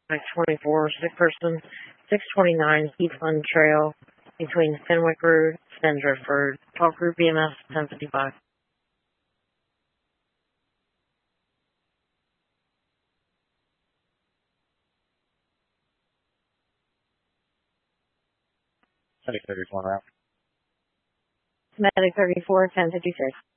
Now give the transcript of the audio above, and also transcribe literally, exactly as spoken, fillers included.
nine twenty-four, sick person, six twenty-nine Heathland Trail, between Fenwick Road and Driftford. Call Group B M S ten fifty-five. Medic thirty-four route. Medic thirty-four, ten fifty-six.